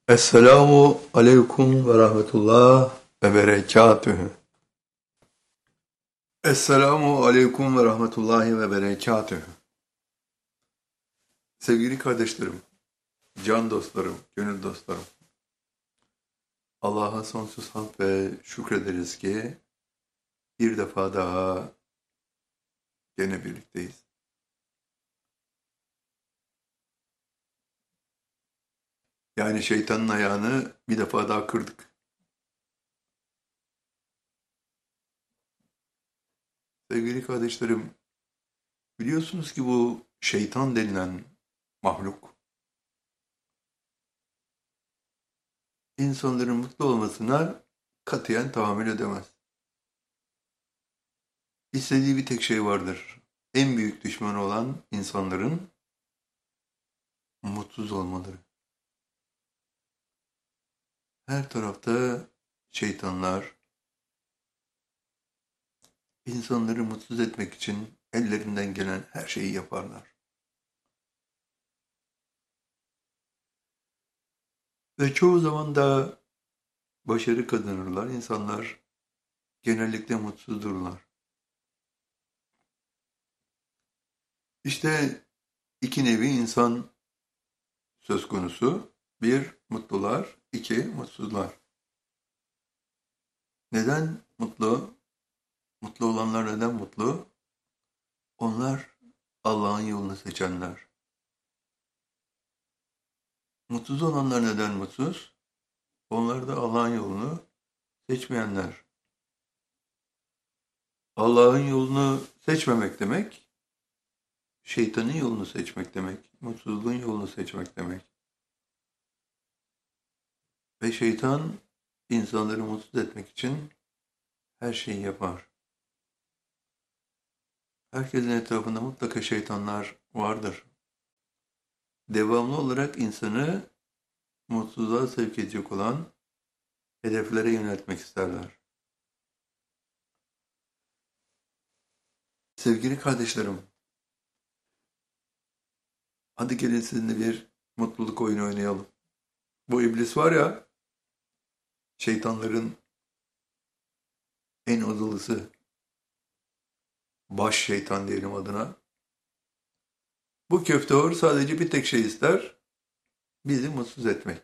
Esselamu aleyküm ve rahmetullah ve berekatühü. Esselamu aleyküm ve rahmetullahi ve berekatühü. Sevgili kardeşlerim, can dostlarım, gönül dostlarım. Allah'a sonsuz hamd ve şükrederiz ki bir defa daha gene birlikteyiz. Yani şeytanın ayağını bir defa daha kırdık. Sevgili kardeşlerim, biliyorsunuz ki bu şeytan denilen mahluk, insanların mutlu olmasına katiyen tahammül edemez. İstediği bir tek şey vardır. En büyük düşmanı olan insanların mutsuz olmaları. Her tarafta şeytanlar insanları mutsuz etmek için ellerinden gelen her şeyi yaparlar. Ve çoğu zaman da başarı kazanırlar. İnsanlar genellikle mutsuzdurlar. İşte iki nevi insan söz konusu. Bir, mutlular. İki, mutsuzlar. Neden mutlu? Mutlu olanlar neden mutlu? Onlar Allah'ın yolunu seçenler. Mutsuz olanlar neden mutsuz? Onlar da Allah'ın yolunu seçmeyenler. Allah'ın yolunu seçmemek demek, şeytanın yolunu seçmek demek, mutsuzluğun yolunu seçmek demek. Ve şeytan insanları mutsuz etmek için her şeyi yapar. Herkesin etrafında mutlaka şeytanlar vardır. Devamlı olarak insanı mutsuzluğa sevk edecek olan hedeflere yöneltmek isterler. Sevgili kardeşlerim, hadi gelin sizinle bir mutluluk oyunu oynayalım. Bu iblis var ya, şeytanların en adılısı, baş şeytan diyelim adına. Bu köftevor sadece bir tek şey ister, bizi mutsuz etmek.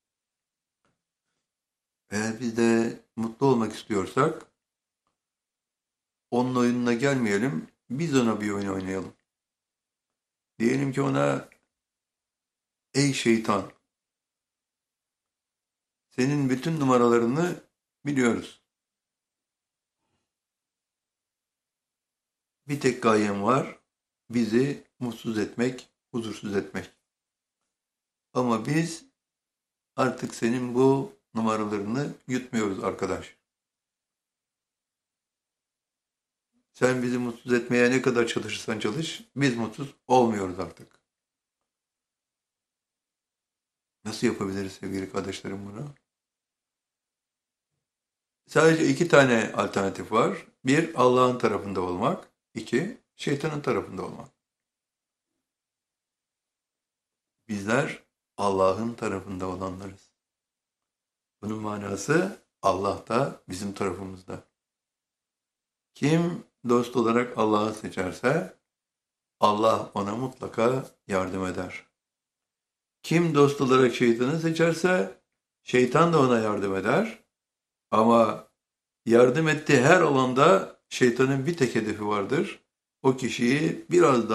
Eğer biz de mutlu olmak istiyorsak, onun oyununa gelmeyelim, biz ona bir oyun oynayalım. Diyelim ki ona, ey şeytan, senin bütün numaralarını biliyoruz. Bir tek gayem var, bizi mutsuz etmek, huzursuz etmek. Ama biz artık senin bu numaralarını yutmuyoruz arkadaş. Sen bizi mutsuz etmeye ne kadar çalışırsan çalış, biz mutsuz olmuyoruz artık. Nasıl yapabiliriz sevgili kardeşlerim bunu? Sadece iki tane alternatif var. Bir, Allah'ın tarafında olmak. İki, şeytanın tarafında olmak. Bizler Allah'ın tarafında olanlarız. Bunun manası Allah da bizim tarafımızda. Kim dost olarak Allah'ı seçerse Allah ona mutlaka yardım eder. Kim dost olarak şeytanı seçerse şeytan da ona yardım eder. Ama yardım ettiği her alanda şeytanın bir tek hedefi vardır. O kişiyi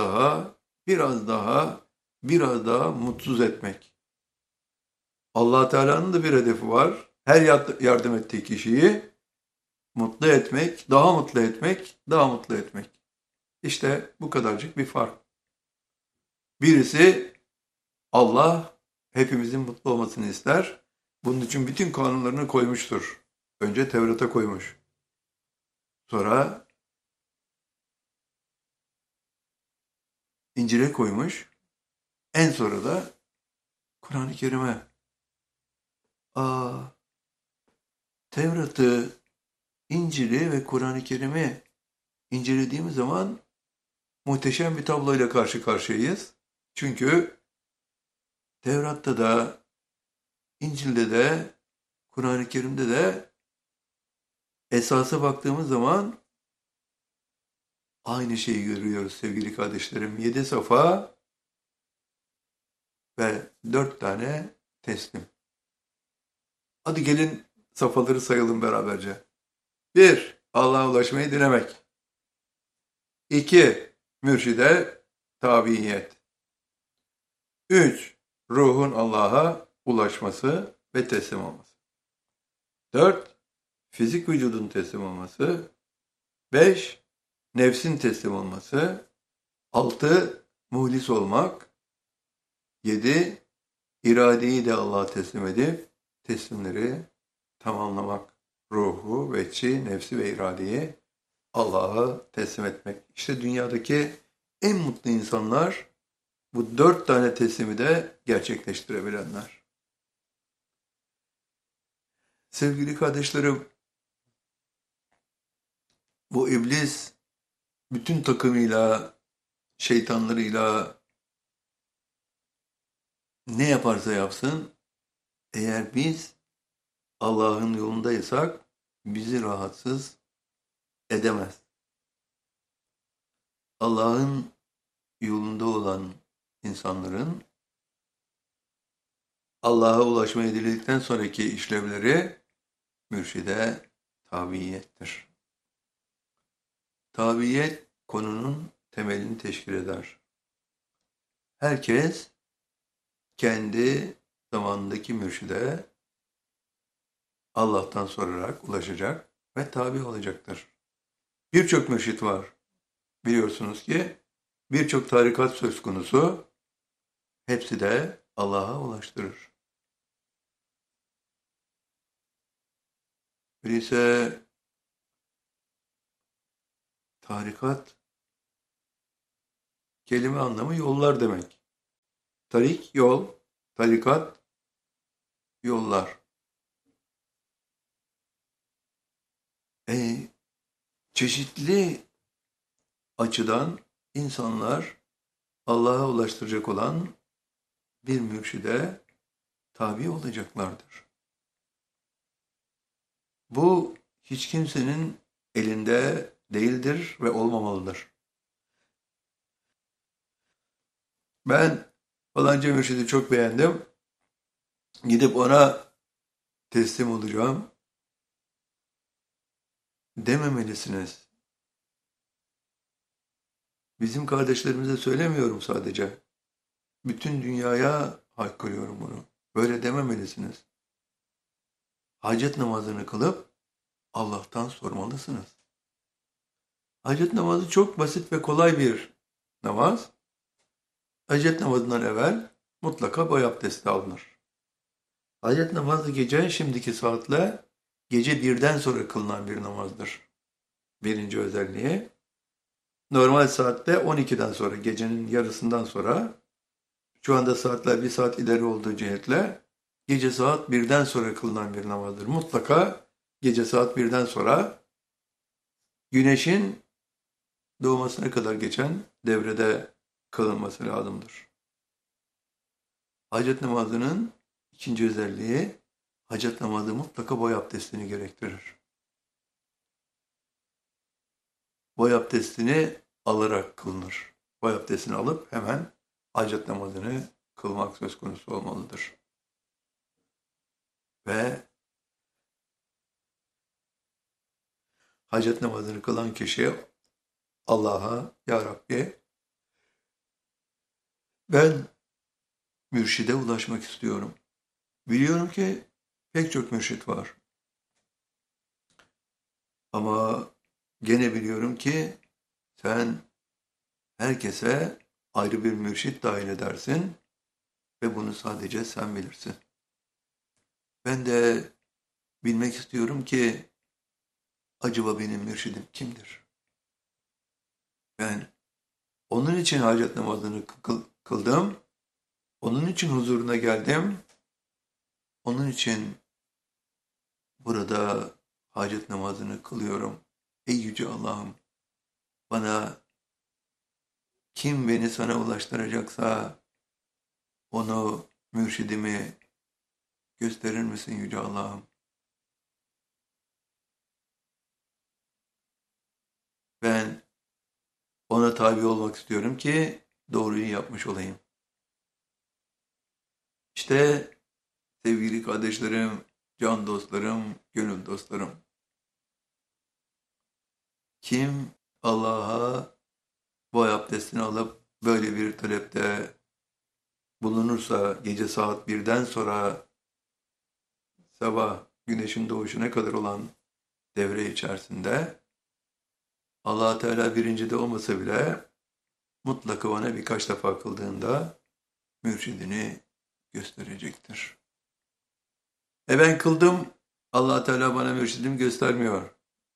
biraz daha mutsuz etmek. Allah Teala'nın da bir hedefi var. Her yardım ettiği kişiyi mutlu etmek, daha mutlu etmek, daha mutlu etmek. İşte bu kadarcık bir fark. Birisi Allah hepimizin mutlu olmasını ister. Bunun için bütün kanunlarını koymuştur. Önce Tevrat'a koymuş. Sonra İncil'e koymuş. En sonra da Kur'an-ı Kerim'e. Aa, Tevrat'ı, İncil'i ve Kur'an-ı Kerim'i incelediğimiz zaman muhteşem bir tabloyla karşı karşıyayız. Çünkü Tevrat'ta da, İncil'de de, Kur'an-ı Kerim'de de esasa baktığımız zaman aynı şeyi görüyoruz sevgili kardeşlerim. 7 safa ve 4 tane teslim. Hadi gelin safhaları sayalım beraberce. 1. Allah'a ulaşmayı dilemek. 2. Mürşide tabiyet. 3. Ruhun Allah'a ulaşması ve teslim olması. 4. Fizik vücudun teslim olması. 5. Nefsin teslim olması. 6. Muhlis olmak. 7. İradeyi de Allah'a teslim edip teslimleri tamamlamak. Ruhu, veçi, nefsi ve iradeyi Allah'a teslim etmek. İşte dünyadaki en mutlu insanlar bu 4 tane teslimi de gerçekleştirebilenler. Sevgili kardeşlerim, bu iblis bütün takımıyla, şeytanlarıyla ne yaparsa yapsın, eğer biz Allah'ın yolundaysak bizi rahatsız edemez. Allah'ın yolunda olan insanların Allah'a ulaşmayı diledikten sonraki işlevleri mürşide tabiyettir. Tabiyet konunun temelini teşkil eder. Herkes kendi zamanındaki mürşide Allah'tan sorarak ulaşacak ve tabi olacaktır. Birçok mürşit var. Biliyorsunuz ki birçok tarikat söz konusu, hepsi de Allah'a ulaştırır. Öyleyse tarikat kelime anlamı yollar demek. Tarik yol, tarikat yollar. Çeşitli açıdan insanlar Allah'a ulaştıracak olan bir mürşide tabi olacaklardır. Bu hiç kimsenin elinde değildir ve olmamalıdır. Ben falanca mürşidi çok beğendim. Gidip ona teslim olacağım dememelisiniz. Bizim kardeşlerimize söylemiyorum sadece. Bütün dünyaya haykırıyorum bunu. Böyle dememelisiniz. Hacet namazını kılıp Allah'tan sormalısınız. Hacet namazı çok basit ve kolay bir namaz. Hacet namazından evvel mutlaka boy abdesti alınır. Hacet namazı gece şimdiki saatle gece 1'den sonra kılınan bir namazdır. Birinci özelliği. Normal saatte 12'den sonra, gecenin yarısından sonra, şu anda saatler bir saat ileri olduğu cihetle gece saat 1'den sonra kılınan bir namazdır. Mutlaka gece saat 1'den sonra güneşin doğmasına kadar geçen devrede kılınması lazımdır. Hacet namazının ikinci özelliği, hacet namazı mutlaka boy abdestini gerektirir. Boy abdestini alarak kılınır. Boy abdestini alıp hemen hacet namazını kılmak söz konusu olmalıdır. Ve hacet namazını kılan kişi Allah'a, Ya Rabbi, ben mürşide ulaşmak istiyorum. Biliyorum ki pek çok mürşit var. Ama gene biliyorum ki sen herkese ayrı bir mürşit dahil edersin ve bunu sadece sen bilirsin. Ben de bilmek istiyorum ki acaba benim mürşidim kimdir? Ben onun için hacet namazını kıldım, onun için huzuruna geldim, onun için burada hacet namazını kılıyorum. Ey Yüce Allah'ım, bana kim beni sana ulaştıracaksa onu, mürşidimi gösterir misin Yüce Allah'ım? Ben ona tabi olmak istiyorum ki doğruyu yapmış olayım. İşte sevgili kardeşlerim, can dostlarım, gönül dostlarım. Kim Allah'a bu abdestini alıp böyle bir talepte bulunursa gece saat 1'den sonra sabah güneşin doğuşuna kadar olan devre içerisinde Allah Teala birincide olmasa bile mutlaka ona birkaç defa kıldığında mürşidini gösterecektir. Ben kıldım, Allah Teala bana mürşidimi göstermiyor.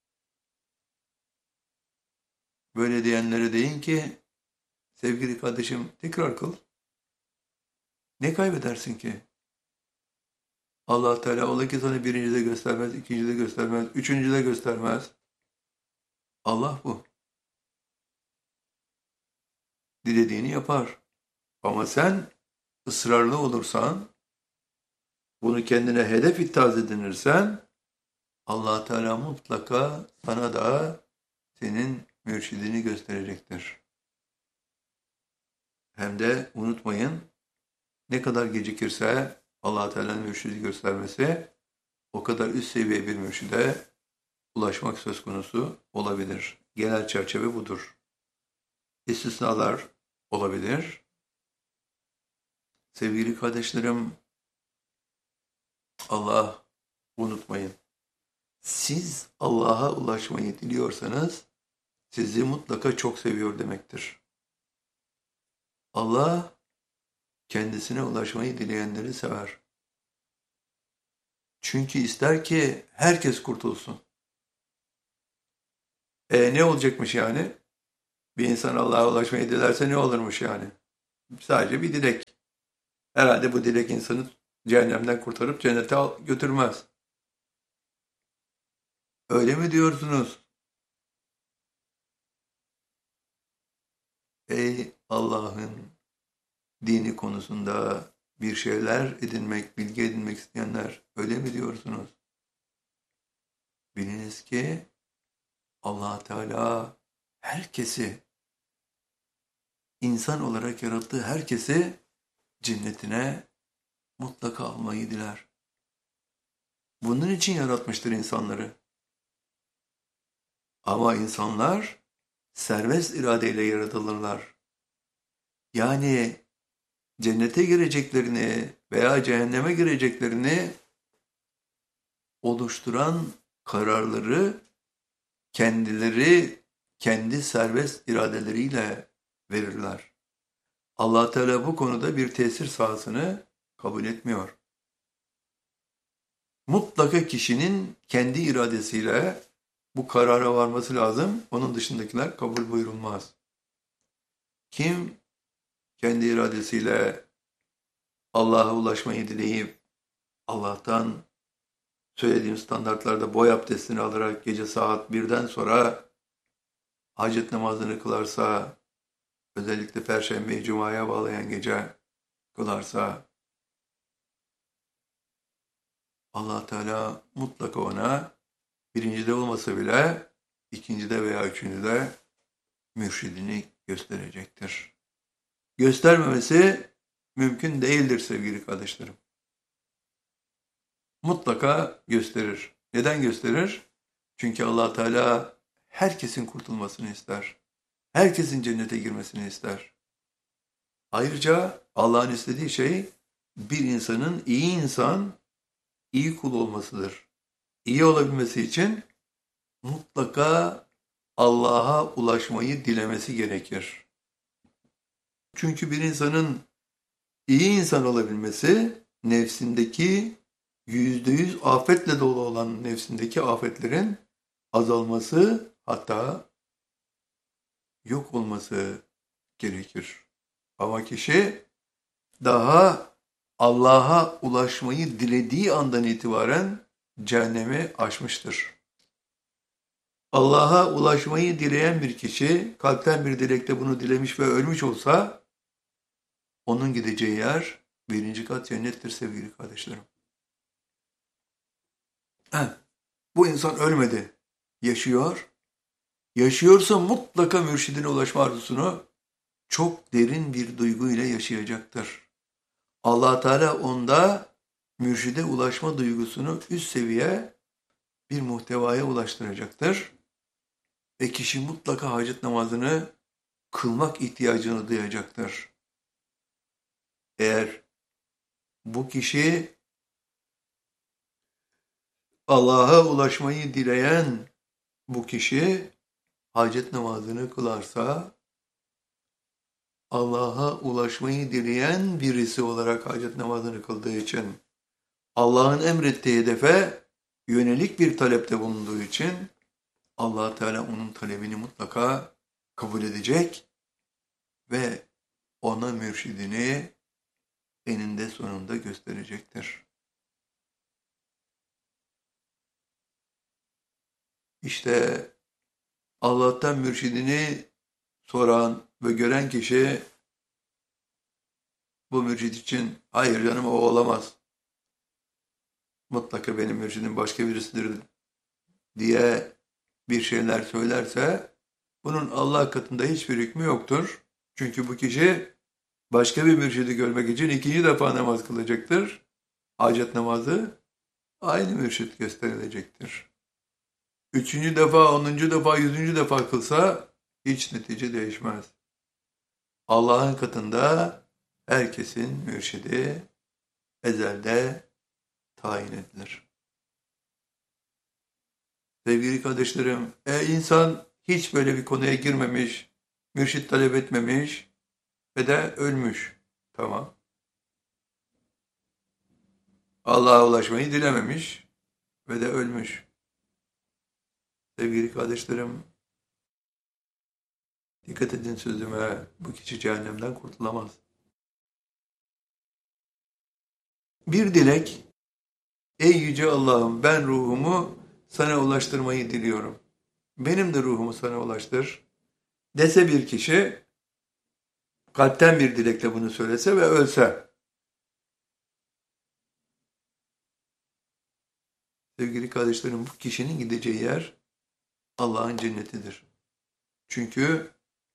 Böyle diyenlere deyin ki, sevgili kardeşim tekrar kıl. Ne kaybedersin ki? Allah Teala ola ki sana birincide göstermez, ikincide göstermez, üçüncüde göstermez. Allah bu. Dilediğini yapar. Ama sen ısrarlı olursan, bunu kendine hedef ittihaz edinirsen, Allah Teala mutlaka sana da senin mürşidini gösterecektir. Hem de unutmayın, ne kadar gecikirse Allah Teala'nın mürşidi göstermesi, o kadar üst seviye bir mürşide ulaşmak söz konusu olabilir. Genel çerçeve budur. İstisnalar olabilir. Sevgili kardeşlerim, Allah unutmayın. Siz Allah'a ulaşmayı diliyorsanız sizi mutlaka çok seviyor demektir. Allah kendisine ulaşmayı dileyenleri sever. Çünkü ister ki herkes kurtulsun. Ne olacakmış yani? Bir insan Allah'a ulaşmayı dilerse ne olurmuş yani? Sadece bir dilek. Herhalde bu dilek insanı cehennemden kurtarıp cennete götürmez. Öyle mi diyorsunuz? Ey Allah'ın dini konusunda bir şeyler edinmek, bilgi edinmek isteyenler, öyle mi diyorsunuz? Biliniz ki Allah Teala herkesi, insan olarak yarattığı herkesi cennetine mutlaka almayı diler. Bunun için yaratmıştır insanları. Ama insanlar serbest iradeyle yaratılırlar. Yani cennete gireceklerini veya cehenneme gireceklerini oluşturan kararları kendileri kendi serbest iradeleriyle verirler. Allah Teala bu konuda bir tesir sahasını kabul etmiyor. Mutlaka kişinin kendi iradesiyle bu karara varması lazım. Onun dışındakiler kabul buyurulmaz. Kim kendi iradesiyle Allah'a ulaşmayı dileyip Allah'tan söylediğim standartlarda boy abdestini alarak gece saat 1'den sonra hacet namazını kılarsa, özellikle Perşembeyi Cuma'ya bağlayan gece kılarsa, Allah Teala mutlaka ona birincide olmasa bile ikincide veya üçüncüde mürşidini gösterecektir. Göstermemesi mümkün değildir sevgili kardeşlerim. Mutlaka gösterir. Neden gösterir? Çünkü Allah Teala herkesin kurtulmasını ister. Herkesin cennete girmesini ister. Ayrıca Allah'ın istediği şey bir insanın iyi insan, iyi kul olmasıdır. İyi olabilmesi için mutlaka Allah'a ulaşmayı dilemesi gerekir. Çünkü bir insanın iyi insan olabilmesi nefsindeki %100 afetle dolu olan nefsindeki afetlerin azalması, hatta yok olması gerekir. Ama kişi daha Allah'a ulaşmayı dilediği andan itibaren cehennemi aşmıştır. Allah'a ulaşmayı dileyen bir kişi kalpten bir dilekte bunu dilemiş ve ölmüş olsa onun gideceği yer birinci kat cennettir sevgili kardeşlerim. Bu insan ölmedi, yaşıyor. Yaşıyorsa mutlaka mürşidine ulaşma arzusunu çok derin bir duyguyla yaşayacaktır. Allah Teala onda mürşide ulaşma duygusunu üst seviye bir muhtevaya ulaştıracaktır. Ve kişi mutlaka hacet namazını kılmak ihtiyacını duyacaktır. Eğer bu kişi Allah'a ulaşmayı dileyen bu kişi hacet namazını kılarsa, Allah'a ulaşmayı dileyen birisi olarak hacet namazını kıldığı için, Allah'ın emrettiği hedefe yönelik bir talepte bulunduğu için, Allah Teala onun talebini mutlaka kabul edecek ve ona mürşidini eninde sonunda gösterecektir. İşte Allah'tan mürşidini soran ve gören kişi bu mürşid için hayır canım o olamaz, mutlaka benim mürşidim başka birisidir diye bir şeyler söylerse bunun Allah katında hiçbir hükmü yoktur. Çünkü bu kişi başka bir mürşidi görmek için ikinci defa namaz kılacaktır. Hacet namazı aynı mürşit gösterilecektir. Üçüncü defa, 10. defa, 100. defa kılsa hiç netice değişmez. Allah'ın katında herkesin mürşidi ezelde tayin edilir. Sevgili kardeşlerim, insan hiç böyle bir konuya girmemiş, mürşit talep etmemiş ve de ölmüş. Tamam. Allah'a ulaşmayı dilememiş ve de ölmüş. Sevgili kardeşlerim, dikkat edin sözüme, bu kişi cehennemden kurtulamaz. Bir dilek, ey yüce Allah'ım ben ruhumu sana ulaştırmayı diliyorum. Benim de ruhumu sana ulaştır dese bir kişi, kalpten bir dilekle bunu söylese ve ölse, sevgili kardeşlerim, bu kişinin gideceği yer Allah'ın cennetidir. Çünkü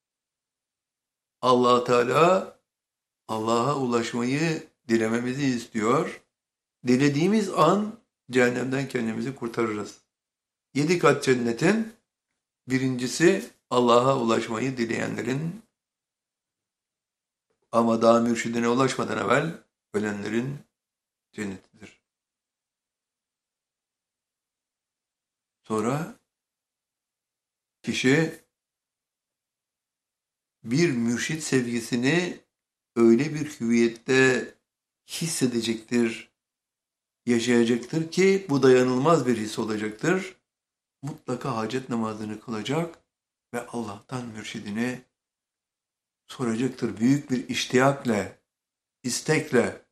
Allah Teala Allah'a ulaşmayı dilememizi istiyor. Dilediğimiz an cehennemden kendimizi kurtarırız. 7 kat cennetin birincisi Allah'a ulaşmayı dileyenlerin ama daha mürşidine ulaşmadan evvel ölenlerin cennetidir. Sonra kişi bir mürşit sevgisini öyle bir hüviyette hissedecektir, yaşayacaktır ki bu dayanılmaz bir his olacaktır. Mutlaka hacet namazını kılacak ve Allah'tan mürşidini soracaktır. Büyük bir iştiyakla, istekle.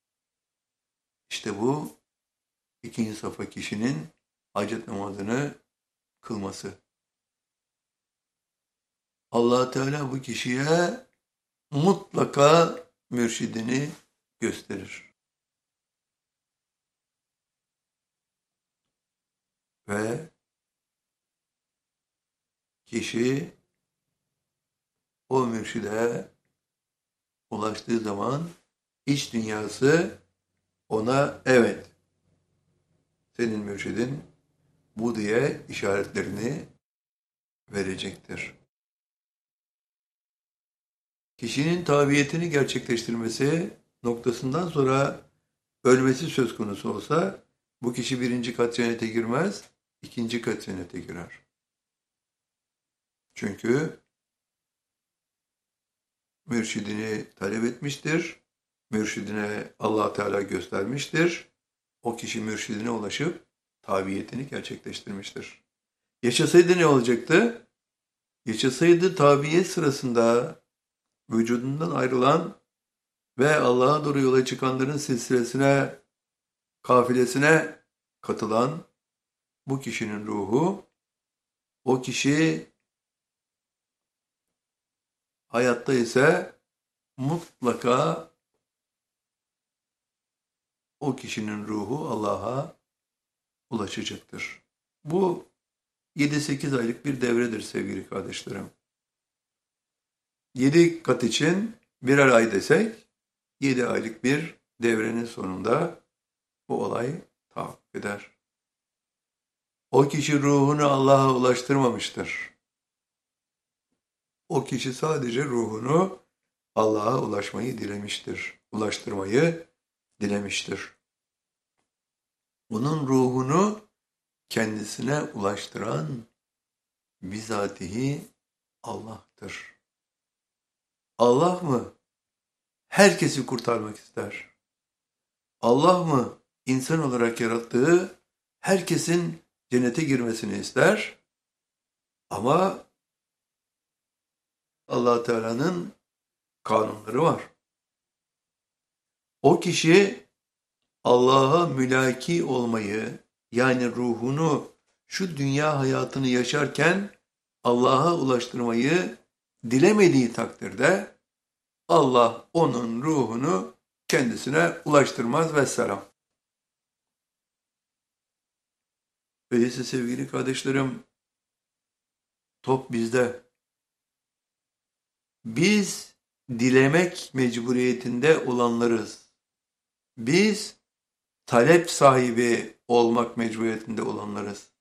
İşte bu ikinci safa kişinin hacet namazını kılması. Allah Teala bu kişiye mutlaka mürşidini gösterir. Ve kişi o mürşide ulaştığı zaman iç dünyası ona evet senin mürşidin bu diye işaretlerini verecektir. Kişinin tabiyetini gerçekleştirmesi noktasından sonra ölmesi söz konusu olsa bu kişi 1. kat cennete girmez, 2. kat cennete girer. Çünkü mürşidini talep etmiştir, mürşidine Allah Teala göstermiştir, o kişi mürşidine ulaşıp tabiyetini gerçekleştirmiştir. Yaşasaydı ne olacaktı? Yaşasaydı tabiyet sırasında vücudundan ayrılan ve Allah'a doğru yola çıkanların silsilesine, kafilesine katılan bu kişinin ruhu, o kişi hayatta ise mutlaka o kişinin ruhu Allah'a ulaşacaktır. Bu 7-8 aylık bir devredir sevgili kardeşlerim. 7 kat için birer ay desek 7 aylık bir devrenin sonunda bu olay tahakkuk eder. O kişi ruhunu Allah'a ulaştırmamıştır. O kişi sadece ruhunu Allah'a ulaşmayı dilemiştir. Ulaştırmayı dilemiştir. Onun ruhunu kendisine ulaştıran bizatihi Allah'tır. Allah mı herkesi kurtarmak ister? Allah mı insan olarak yarattığı herkesin cennete girmesini ister? Ama Allah Teala'nın kanunları var. O kişi Allah'a mülaki olmayı, yani ruhunu şu dünya hayatını yaşarken Allah'a ulaştırmayı dilemediği takdirde Allah onun ruhunu kendisine ulaştırmaz vesselam. Öyleyse sevgili kardeşlerim, top bizde. Biz dilemek mecburiyetinde olanlarız. Biz talep sahibi olmak mecburiyetinde olanlarız.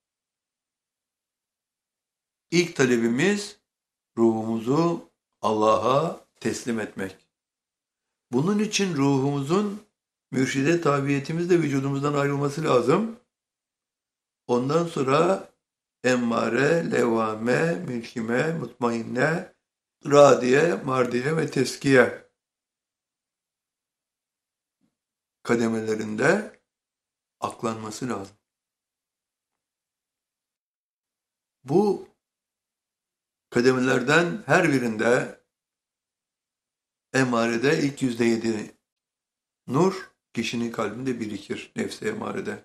İlk talebimiz ruhumuzu Allah'a teslim etmek. Bunun için ruhumuzun mürşide tabiyetimizle vücudumuzdan ayrılması lazım. Ondan sonra emmare, levvame, mülkime, mutmainne, radiye, mardiye ve teskiye kademelerinde aklanması lazım. Bu kademelerden her birinde emarede ilk %7 nur kişinin kalbinde birikir, nefsi emarede.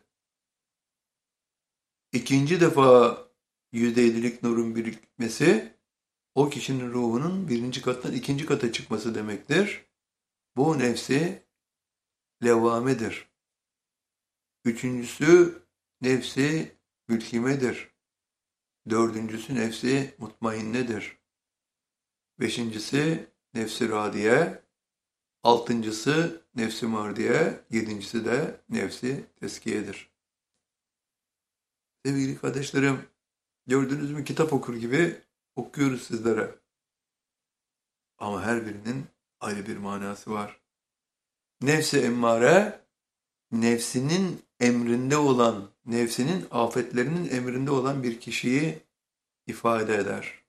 İkinci defa %7'lik nurun birikmesi o kişinin ruhunun birinci kattan ikinci kata çıkması demektir. Bu nefsi levvamedir. Üçüncüsü nefsi mülkimedir. Dördüncüsü nefsi mutmainnedir. Beşincisi nefsi radiye. Altıncısı nefsi mardiye. Yedincisi de nefsi teskiyedir. Sevgili kardeşlerim, gördünüz mü kitap okur gibi okuyoruz sizlere. Ama her birinin ayrı bir manası var. Nefsi emmare, nefsinin emrinde olan, nefsinin afetlerinin emrinde olan bir kişiyi ifade eder.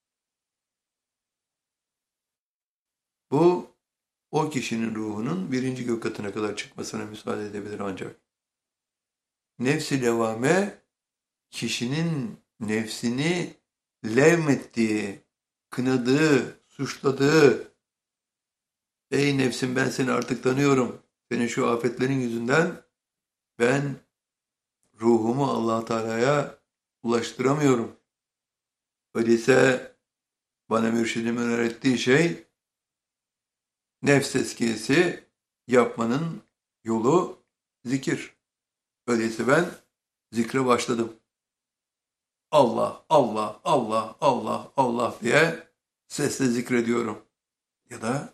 Bu, o kişinin ruhunun birinci gök katına kadar çıkmasına müsaade edebilir ancak. Nefs-i levvame, kişinin nefsini levmettiği, kınadığı, suçladığı, ey nefsim ben seni artık tanıyorum, senin şu afetlerin yüzünden ben ruhumu Allah Teala'ya ulaştıramıyorum. Öyleyse bana mürşidimin öğrettiği şey nefs tezkiyesi yapmanın yolu zikir. Öyleyse ben zikre başladım. Allah, Allah, Allah, Allah, Allah diye sesle zikrediyorum. Ya da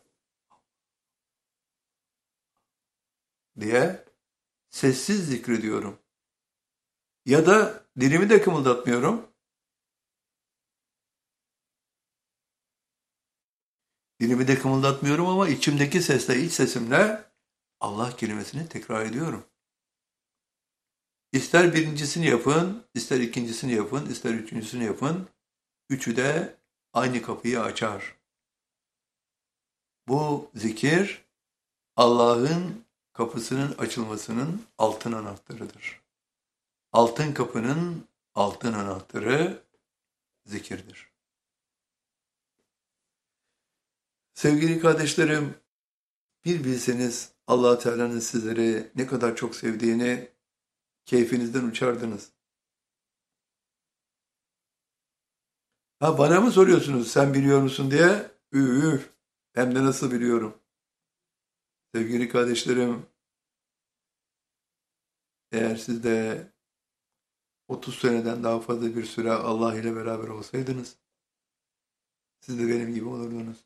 diye sessiz zikrediyorum. Ya da dilimi de kımıldatmıyorum. Dilimi de kımıldatmıyorum ama içimdeki sesle, iç sesimle Allah kelimesini tekrar ediyorum. İster birincisini yapın, ister ikincisini yapın, ister üçüncüsünü yapın. Üçü de aynı kapıyı açar. Bu zikir Allah'ın kapısının açılmasının altın anahtarıdır. Altın kapının altın anahtarı zikirdir. Sevgili kardeşlerim, bir bilseniz Allah Teala'nın sizleri ne kadar çok sevdiğini keyfinizden uçardınız. Ha bana mı soruyorsunuz sen biliyor musun diye? Hem de nasıl biliyorum. Sevgili kardeşlerim, eğer siz de 30 seneden daha fazla bir süre Allah ile beraber olsaydınız, siz de benim gibi olurdunuz.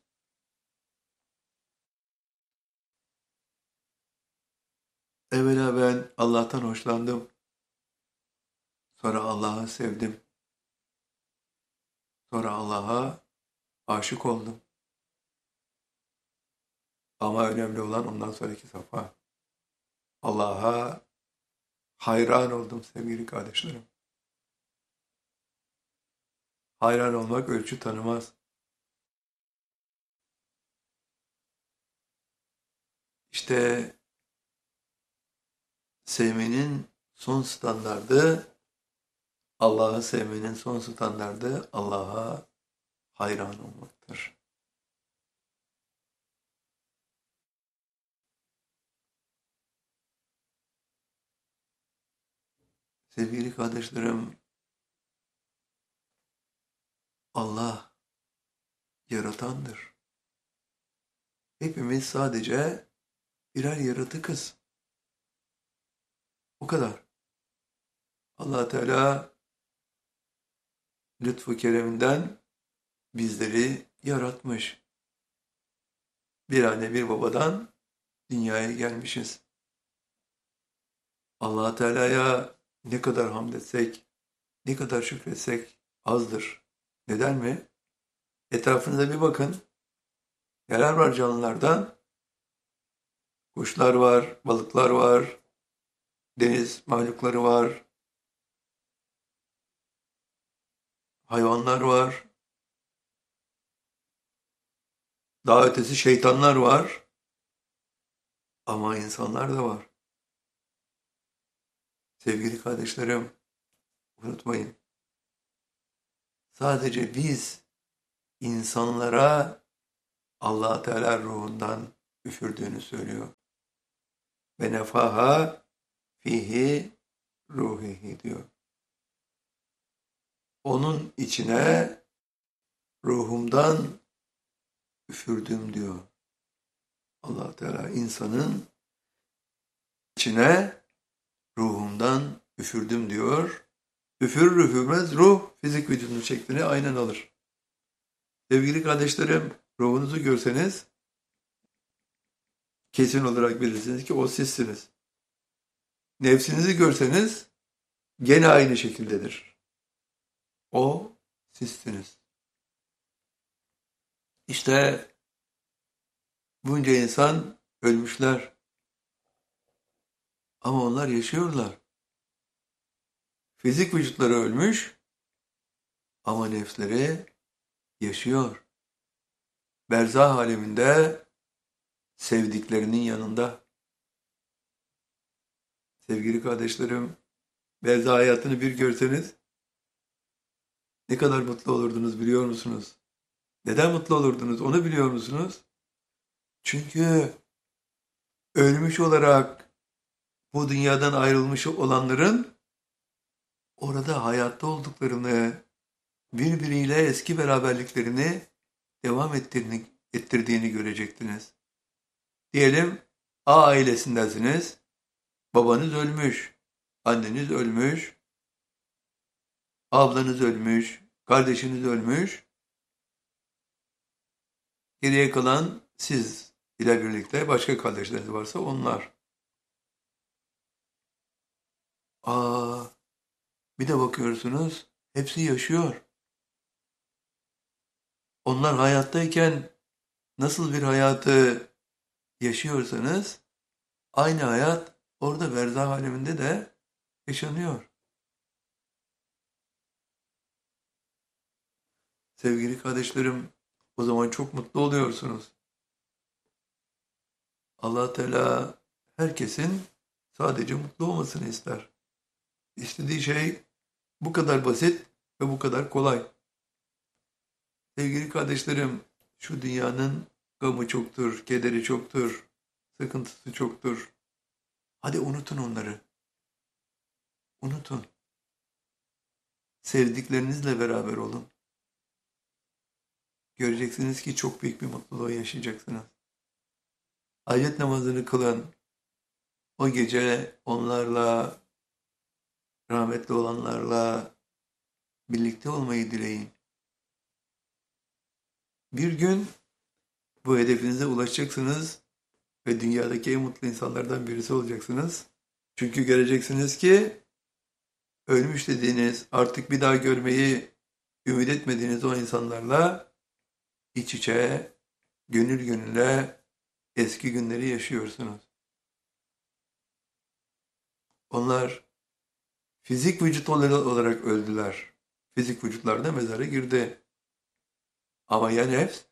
Evvela ben Allah'tan hoşlandım. Sonra Allah'ı sevdim. Sonra Allah'a aşık oldum. Ama önemli olan ondan sonraki safha. Allah'a hayran oldum sevgili kardeşlerim. Hayran olmak ölçü tanımaz. İşte sevmenin son standardı, Allah'ı sevmenin son standardı Allah'a hayran olmaktır. Sevgili kardeşlerim, Allah yaratandır. Hepimiz sadece birer yaratıkız. O kadar. Allah Teala lütfu kereminden bizleri yaratmış. Bir anne bir babadan dünyaya gelmişiz. Allah Teala'ya ne kadar hamd etsek, ne kadar şükretsek azdır. Neden mi? Etrafınıza bir bakın. Neler var canlılardan? Kuşlar var, balıklar var, deniz mahlukları var, hayvanlar var, daha ötesi şeytanlar var ama insanlar da var. Sevgili kardeşlerim, unutmayın. Sadece biz insanlara Allah Teala ruhundan üfürdüğünü söylüyor. Ve nefaha fihi ruhihi diyor. Onun içine ruhumdan üfürdüm diyor. Allah Teala insanın içine ruhumdan üfürdüm diyor. Üfürür üfürmez ruh fizik vücudunun şeklini aynen alır. Sevgili kardeşlerim, ruhunuzu görseniz kesin olarak bilirsiniz ki o sizsiniz. Nefsinizi görseniz gene aynı şekildedir. O sizsiniz. İşte bunca insan ölmüşler. Ama onlar yaşıyorlar. Fizik vücutları ölmüş ama nefsleri yaşıyor. Berzah aleminde sevdiklerinin yanında. Sevgili kardeşlerim, berzah hayatını bir görseniz ne kadar mutlu olurdunuz biliyor musunuz? Neden mutlu olurdunuz onu biliyor musunuz? Çünkü ölmüş olarak bu dünyadan ayrılmış olanların orada hayatta olduklarını, birbiriyle eski beraberliklerini devam ettirdiğini görecektiniz. Diyelim A ailesindensiniz, babanız ölmüş, anneniz ölmüş, ablanız ölmüş, kardeşiniz ölmüş, geriye kalan siz ile birlikte başka kardeşleriniz varsa onlar. Bir de bakıyorsunuz hepsi yaşıyor. Onlar hayattayken nasıl bir hayatı yaşıyorsanız aynı hayat orada berzah aleminde de yaşanıyor. Sevgili kardeşlerim, o zaman çok mutlu oluyorsunuz. Allah Teala herkesin sadece mutlu olmasını ister. İstediği şey bu kadar basit ve bu kadar kolay. Sevgili kardeşlerim, şu dünyanın gamı çoktur, kederi çoktur, sıkıntısı çoktur. Hadi unutun onları. Unutun. Sevdiklerinizle beraber olun. Göreceksiniz ki çok büyük bir mutluluğu yaşayacaksınız. Ayet namazını kılın. O gece onlarla rahmetli olanlarla birlikte olmayı dileyin. Bir gün bu hedefinize ulaşacaksınız ve dünyadaki en mutlu insanlardan birisi olacaksınız. Çünkü göreceksiniz ki ölmüş dediğiniz, artık bir daha görmeyi ümit etmediğiniz o insanlarla iç içe, gönül gönüle eski günleri yaşıyorsunuz. Onlar fizik vücut olarak öldüler. Fizik vücutlarına mezara girdi. Ama ya nefs?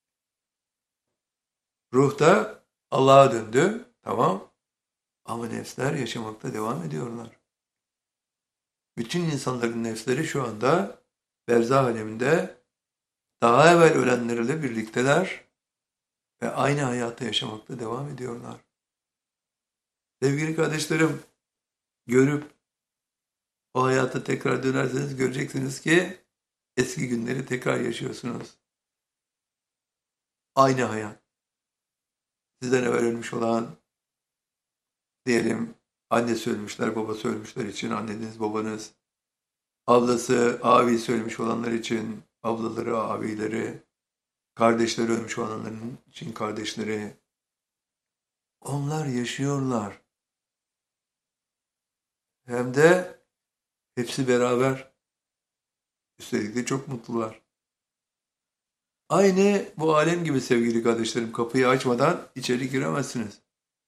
Ruh da Allah'a döndü. Tamam. Ama nefsler yaşamakta devam ediyorlar. Bütün insanların nefsleri şu anda berzah aleminde daha evvel ölenlerle birlikteler ve aynı hayatı yaşamakta devam ediyorlar. Sevgili kardeşlerim, görüp o hayata tekrar dönerseniz göreceksiniz ki eski günleri tekrar yaşıyorsunuz. Aynı hayat. Sizden evvel ölmüş olan, diyelim annesi ölmüşler, babası ölmüşler için anneniz, babanız, ablası, abisi ölmüş olanlar için ablaları, abileri, kardeşleri ölmüş olanların için kardeşleri. Onlar yaşıyorlar. Hem de hepsi beraber. Üstelik de çok mutlular. Aynı bu alem gibi sevgili kardeşlerim, kapıyı açmadan içeri giremezsiniz.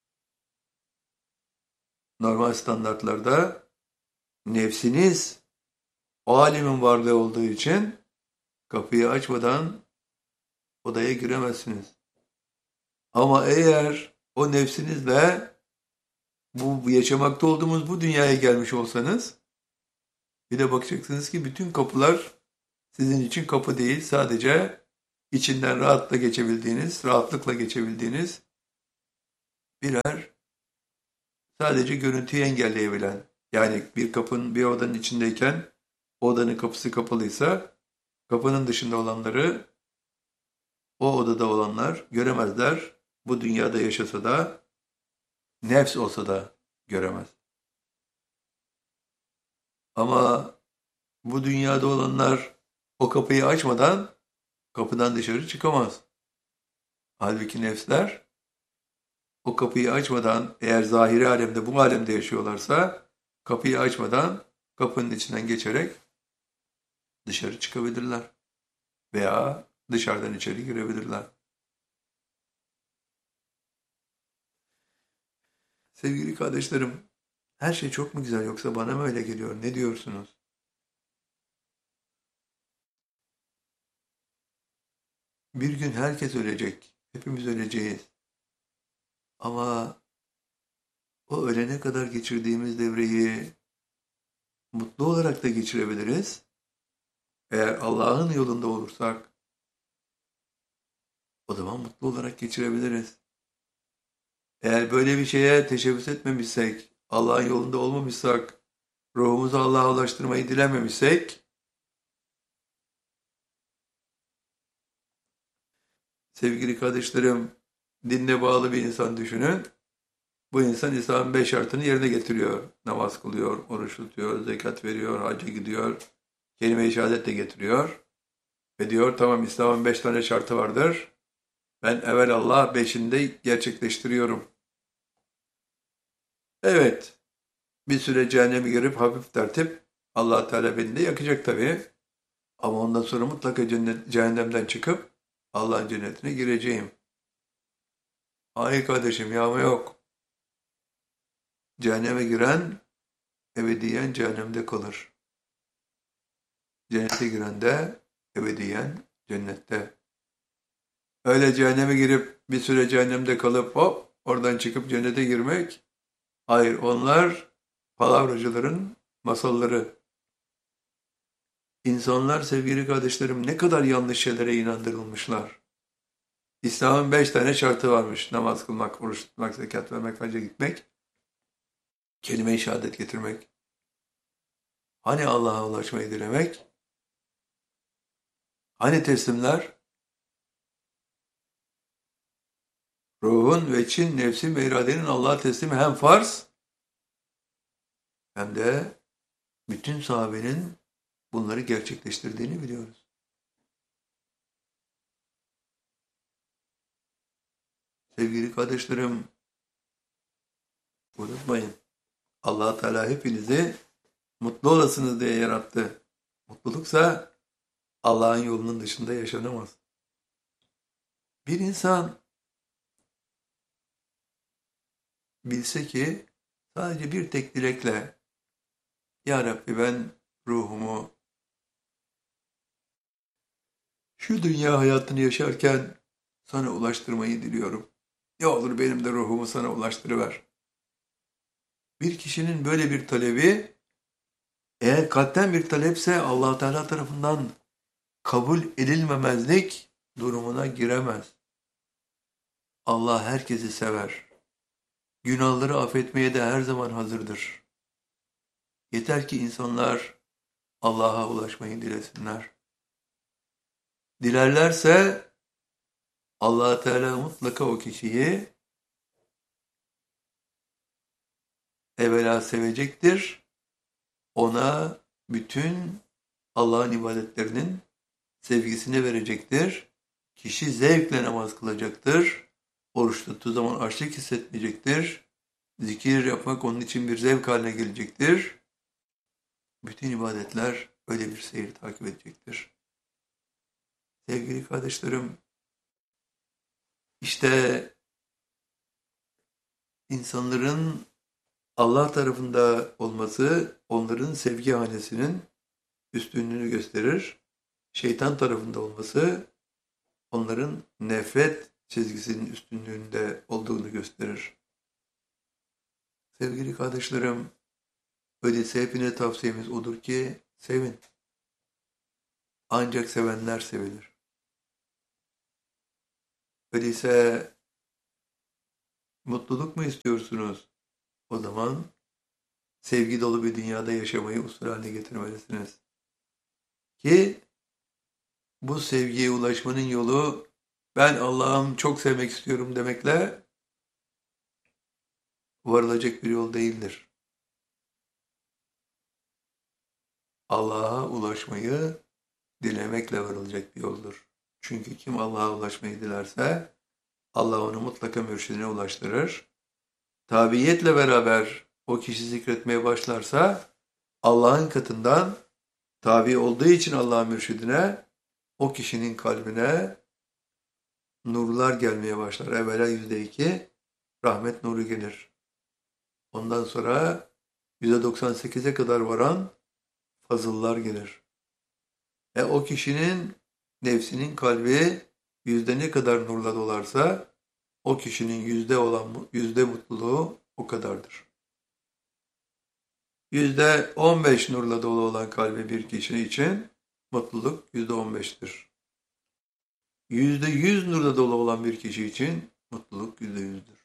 Normal standartlarda nefsiniz o alemin varlığı olduğu için kapıyı açmadan odaya giremezsiniz. Ama eğer o nefsinizle bu yaşamakta olduğumuz bu dünyaya gelmiş olsanız, bir de bakacaksınız ki bütün kapılar sizin için kapı değil, sadece içinden rahatlıkla geçebildiğiniz birer, sadece görüntüyü engelleyebilen, yani bir odanın içindeyken odanın kapısı kapalıysa kapının dışında olanları o odada olanlar göremezler. Bu dünyada yaşasa da, nefs olsa da göremez. Ama bu dünyada olanlar o kapıyı açmadan kapıdan dışarı çıkamaz. Halbuki nefsler o kapıyı açmadan, eğer zahiri alemde, bu alemde yaşıyorlarsa, kapıyı açmadan kapının içinden geçerek dışarı çıkabilirler. Veya dışarıdan içeri girebilirler. Sevgili kardeşlerim, her şey çok mu güzel, yoksa bana mı öyle geliyor? Ne diyorsunuz? Bir gün herkes ölecek. Hepimiz öleceğiz. Ama o ölene kadar geçirdiğimiz devreyi mutlu olarak da geçirebiliriz. Eğer Allah'ın yolunda olursak, o zaman mutlu olarak geçirebiliriz. Eğer böyle bir şeye teşebbüs etmemişsek, Allah'ın yolunda olmamışsak, ruhumuzu Allah'a ulaştırmayı dilememişsek, sevgili kardeşlerim, dinle bağlı bir insan düşünün. Bu insan İslam'ın 5 şartını yerine getiriyor. Namaz kılıyor, oruç tutuyor, zekat veriyor, hacca gidiyor, kelime-i şehadet de getiriyor. Ve diyor, tamam, İslam'ın 5 tane şartı vardır. Ben evvelallah 5'inde gerçekleştiriyorum. Evet, bir süre cehenneme girip hafif tertip Allah Teala beni de yakacak tabii. Ama ondan sonra mutlaka cehennemden çıkıp Allah'ın cennetine gireceğim. Ay kardeşim, yağma yok. Cehenneme giren ebediyen cehennemde kalır. Cennete giren de ebediyen cennette. Öyle cehenneme girip bir süre cehennemde kalıp hop oradan çıkıp cennete girmek, hayır, onlar palavracıların masalları. İnsanlar, sevgili kardeşlerim, ne kadar yanlış şeylere inandırılmışlar. İslam'ın 5 tane şartı varmış. Namaz kılmak, oruç tutmak, zekat vermek, hacca gitmek, kelime-i şehadet getirmek. Hani Allah'a ulaşmayı dilemek? Hani teslimler? Ruhun ve Çin, nefsin ve iradenin Allah'a teslimi hem farz hem de bütün sahabenin bunları gerçekleştirdiğini biliyoruz. Sevgili kardeşlerim, unutmayın. Allah Teala hepinizi mutlu olasınız diye yarattı. Mutluluksa Allah'ın yolunun dışında yaşanamaz. Bir insan bilse ki sadece bir tek dilekle Ya Rabbi ben ruhumu şu dünya hayatını yaşarken sana ulaştırmayı diliyorum. Ne olur benim de ruhumu sana ulaştırıver. Bir kişinin böyle bir talebi eğer kalpten bir talepse Allah Teala tarafından kabul edilmemezlik durumuna giremez. Allah herkesi sever. Günahları affetmeye de her zaman hazırdır. Yeter ki insanlar Allah'a ulaşmayı dilesinler. Dilerlerse Allah Teala mutlaka o kişiyi evvela sevecektir. Ona bütün Allah'ın ibadetlerinin sevgisini verecektir. Kişi zevkle namaz kılacaktır. Oruç tuttuğu zaman açlık hissetmeyecektir. Zikir yapmak onun için bir zevk haline gelecektir. Bütün ibadetler öyle bir seyir takip edecektir. Sevgili kardeşlerim, işte insanların Allah tarafında olması onların sevgi hanesinin üstünlüğünü gösterir. Şeytan tarafında olması onların nefret çizgisinin üstünlüğünde olduğunu gösterir. Sevgili kardeşlerim, öyleyse hepine tavsiyemiz odur ki sevin. Ancak sevenler sevilir. Öyleyse mutluluk mu istiyorsunuz? O zaman sevgi dolu bir dünyada yaşamayı usul haline getirmelisiniz. Ki bu sevgiye ulaşmanın yolu ben Allah'ım çok sevmek istiyorum demekle varılacak bir yol değildir. Allah'a ulaşmayı dilemekle varılacak bir yoldur. Çünkü kim Allah'a ulaşmayı dilerse Allah onu mutlaka mürşidine ulaştırır. Tabiiyetle beraber o kişi zikretmeye başlarsa Allah'ın katından tabi olduğu için Allah'ın mürşidine o kişinin kalbine nurlar gelmeye başlar. Evvela %2 rahmet nuru gelir. Ondan sonra %98'e kadar varan fazıllar gelir. O kişinin nefsinin kalbi yüzde ne kadar nurla dolarsa o kişinin yüzde mutluluğu o kadardır. %15 nurla dolu olan kalbi bir kişi için mutluluk %15'tir. %100 nurla dolu olan bir kişi için mutluluk %100'dür.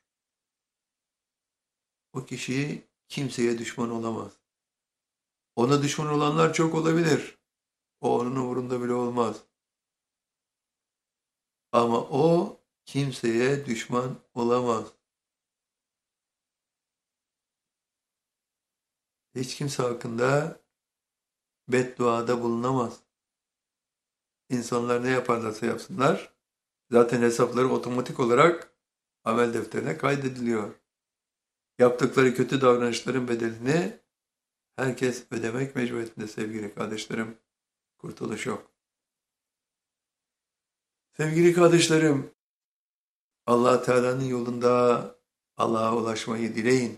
O kişi kimseye düşman olamaz. Ona düşman olanlar çok olabilir. O onun umurunda bile olmaz. Ama o kimseye düşman olamaz. Hiç kimse hakkında bedduada bulunamaz. İnsanlar ne yaparlarsa yapsınlar, zaten hesapları otomatik olarak amel defterine kaydediliyor. Yaptıkları kötü davranışların bedelini herkes ödemek mecburiyetinde sevgili kardeşlerim. Kurtuluş yok. Sevgili kardeşlerim, Allah Teala'nın yolunda Allah'a ulaşmayı dileyin.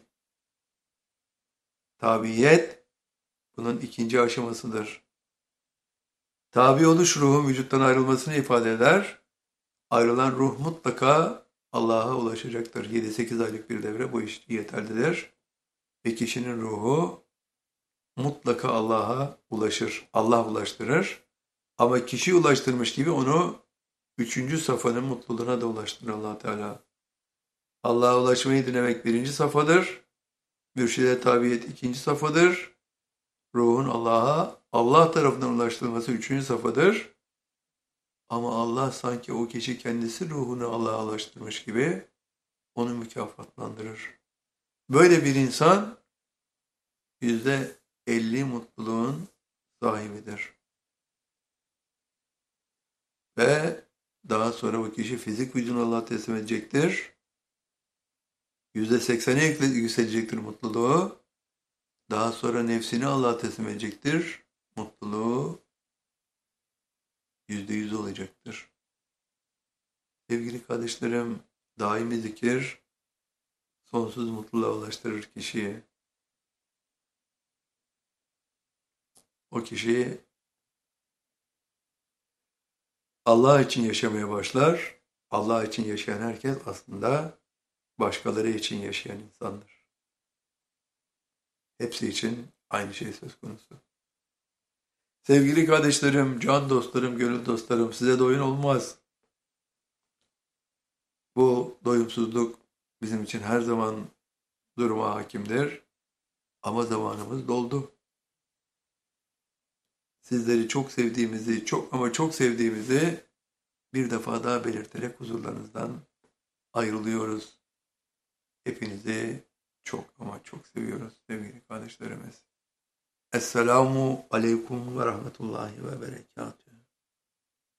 Tabiyet bunun ikinci aşamasıdır. Tabi oluş ruhun vücuttan ayrılmasını ifade eder. Ayrılan ruh mutlaka Allah'a ulaşacaktır. 7-8 aylık bir devre bu iş yeterlidir. Ve kişinin ruhu mutlaka Allah'a ulaşır. Allah ulaştırır. Ama kişi ulaştırmış gibi onu 3. safhanın mutluluğuna da ulaştırır Allah Teala. Allah'a ulaşmayı dilemek 1. safhadır. Mürşide tabiyet 2. safhadır. Ruhun Allah tarafından ulaştırılması 3. safhadır. Ama Allah sanki o kişi kendisi ruhunu Allah'a ulaştırmış gibi onu mükafatlandırır. Böyle bir insan 50 mutluluğun sahibidir. Ve daha sonra bu kişi fizik vücudunu Allah'a teslim edecektir. %80'e yükselecektir mutluluğu. Daha sonra nefsini Allah'a teslim edecektir. Mutluluğu %100 olacaktır. Sevgili kardeşlerim, daimi zikir sonsuz mutluluğa ulaştırır kişiyi. O kişi Allah için yaşamaya başlar. Allah için yaşayan herkes aslında başkaları için yaşayan insandır. Hepsi için aynı şey söz konusu. Sevgili kardeşlerim, can dostlarım, gönül dostlarım, size doyun olmaz. Bu doyumsuzluk bizim için her zaman duruma hakimdir. Ama zamanımız doldu. Sizleri çok sevdiğimizi, çok ama çok sevdiğimizi bir defa daha belirterek huzurlarınızdan ayrılıyoruz. Hepinizi çok ama çok seviyoruz sevgili kardeşlerimiz. Esselamu aleyküm ve rahmetullahi ve berekatuhu.